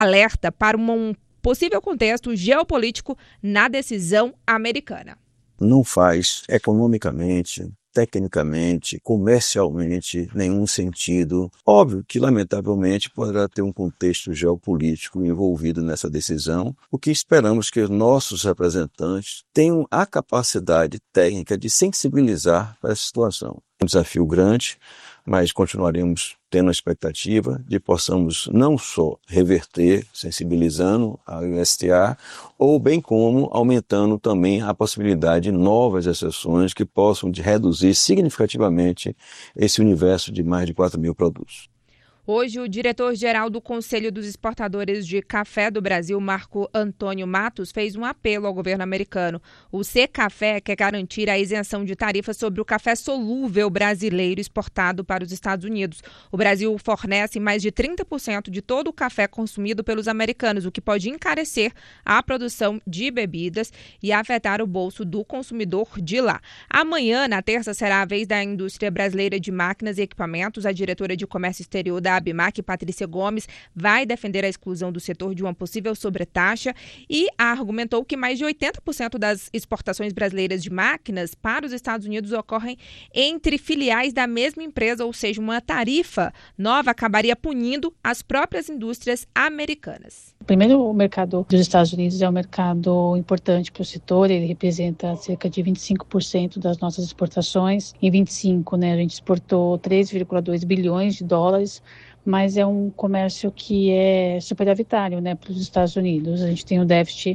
alerta para um possível contexto geopolítico na decisão americana. Não faz economicamente, tecnicamente, comercialmente nenhum sentido. Óbvio que, lamentavelmente, poderá ter um contexto geopolítico envolvido nessa decisão, o que esperamos que os nossos representantes tenham a capacidade técnica de sensibilizar para essa situação. É um desafio grande, mas continuaremos tendo a expectativa de possamos não só reverter, sensibilizando a USTR, ou bem como aumentando também a possibilidade de novas exceções que possam reduzir significativamente esse universo de mais de 4.000 produtos. Hoje, o diretor-geral do Conselho dos Exportadores de Café do Brasil, Marco Antônio Matos, fez um apelo ao governo americano. O Secafé quer garantir a isenção de tarifas sobre o café solúvel brasileiro exportado para os Estados Unidos. O Brasil fornece mais de 30% de todo o café consumido pelos americanos, o que pode encarecer a produção de bebidas e afetar o bolso do consumidor de lá. Amanhã, na terça, será a vez da indústria brasileira de máquinas e equipamentos. A diretora de Comércio Exterior da ABMAC, Patrícia Gomes, vai defender a exclusão do setor de uma possível sobretaxa e argumentou que mais de 80% das exportações brasileiras de máquinas para os Estados Unidos ocorrem entre filiais da mesma empresa, ou seja, uma tarifa nova acabaria punindo as próprias indústrias americanas. Primeiro, o mercado dos Estados Unidos é um mercado importante para o setor, ele representa cerca de 25% das nossas exportações. Em 25, a gente exportou 3,2 bilhões de dólares, mas é um comércio que é superavitário, para os Estados Unidos. A gente tem um déficit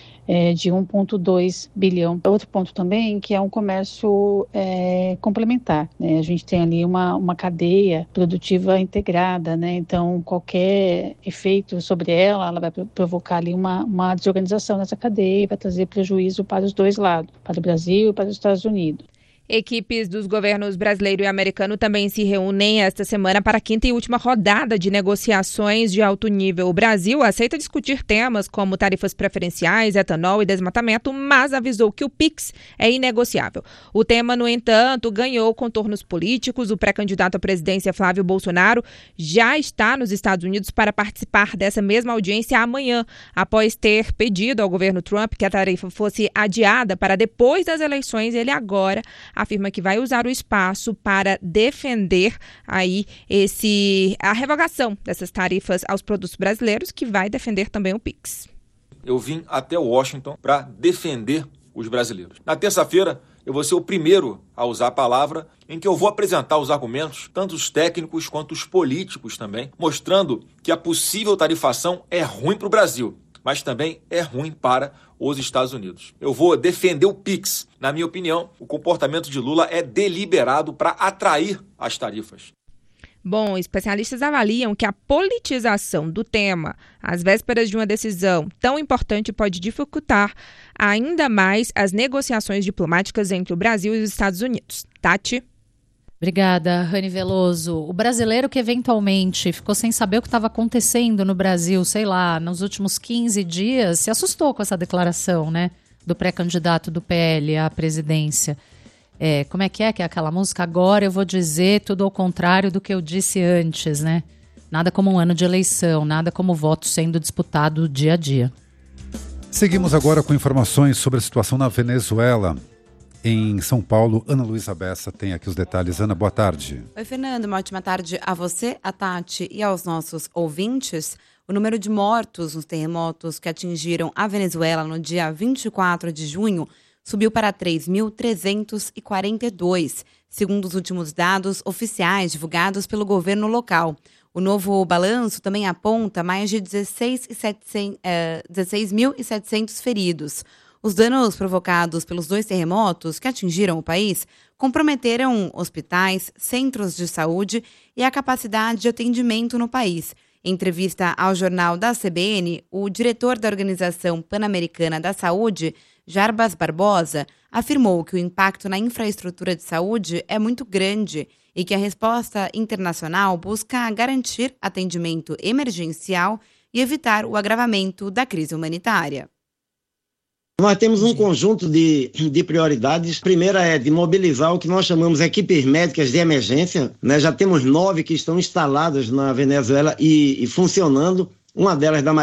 de 1,2 bilhão. Outro ponto também que é um comércio complementar, A gente tem ali uma cadeia produtiva integrada, Então, qualquer efeito sobre ela vai provocar ali uma desorganização nessa cadeia e vai trazer prejuízo para os dois lados, para o Brasil e para os Estados Unidos. Equipes dos governos brasileiro e americano também se reúnem esta semana para a quinta e última rodada de negociações de alto nível. O Brasil aceita discutir temas como tarifas preferenciais, etanol e desmatamento, mas avisou que o PIX é inegociável. O tema, no entanto, ganhou contornos políticos. O pré-candidato à presidência, Flávio Bolsonaro, já está nos Estados Unidos para participar dessa mesma audiência amanhã, após ter pedido ao governo Trump que a tarifa fosse adiada para depois das eleições. Ele agora afirma que vai usar o espaço para defender aí a revogação dessas tarifas aos produtos brasileiros, que vai defender também o PIX. Eu vim até Washington para defender os brasileiros. Na terça-feira, eu vou ser o primeiro a usar a palavra, em que eu vou apresentar os argumentos, tanto os técnicos quanto os políticos também, mostrando que a possível tarifação é ruim para o Brasil, mas também é ruim para os Estados Unidos. Eu vou defender o PIX. Na minha opinião, o comportamento de Lula é deliberado para atrair as tarifas. Bom, especialistas avaliam que a politização do tema às vésperas de uma decisão tão importante pode dificultar ainda mais as negociações diplomáticas entre o Brasil e os Estados Unidos. Tati? Obrigada, Rani Veloso. O brasileiro que eventualmente ficou sem saber o que estava acontecendo no Brasil, nos últimos 15 dias, se assustou com essa declaração, do pré-candidato do PL à presidência. Como é que é aquela música? Agora eu vou dizer tudo ao contrário do que eu disse antes, Nada como um ano de eleição, nada como voto sendo disputado dia a dia. Seguimos agora com informações sobre a situação na Venezuela. Em São Paulo, Ana Luísa Bessa tem aqui os detalhes. Ana, boa tarde. Oi, Fernando. Uma ótima tarde a você, a Tati e aos nossos ouvintes. O número de mortos nos terremotos que atingiram a Venezuela no dia 24 de junho subiu para 3.342, segundo os últimos dados oficiais divulgados pelo governo local. O novo balanço também aponta mais de 16.700 feridos. Os danos provocados pelos dois terremotos que atingiram o país comprometeram hospitais, centros de saúde e a capacidade de atendimento no país. Em entrevista ao jornal da CBN, o diretor da Organização Pan-Americana da Saúde, Jarbas Barbosa, afirmou que o impacto na infraestrutura de saúde é muito grande e que a resposta internacional busca garantir atendimento emergencial e evitar o agravamento da crise humanitária. Nós temos um conjunto de prioridades. A primeira é de mobilizar o que nós chamamos de equipes médicas de emergência. Já temos 9 que estão instaladas na Venezuela e funcionando. uma delas da